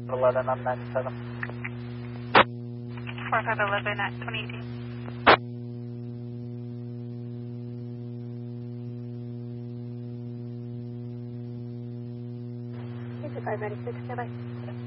11 on 97. 4511 at 2018. It's a 596, bye-bye.